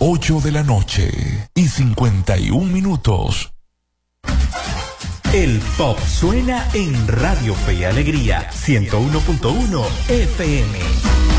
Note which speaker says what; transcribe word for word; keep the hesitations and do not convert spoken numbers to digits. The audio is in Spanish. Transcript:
Speaker 1: ocho de la noche y cincuenta y un minutos.
Speaker 2: El pop suena en Radio Fe y Alegría ciento uno punto uno F M.